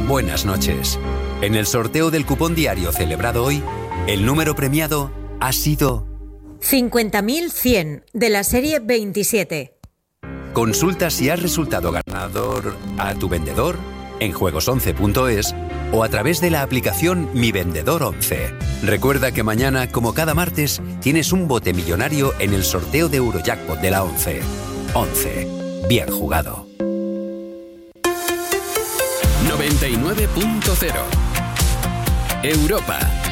buenas noches. En el sorteo del cupón diario celebrado hoy, el número premiado ha sido 50.100 de la serie 27. Consulta si has resultado ganador a tu vendedor en juegos11.es o a través de la aplicación Mi Vendedor 11. Recuerda que mañana, como cada martes, tienes un bote millonario en el sorteo de Eurojackpot de la 11. 11. Bien jugado. 99.0 Europa.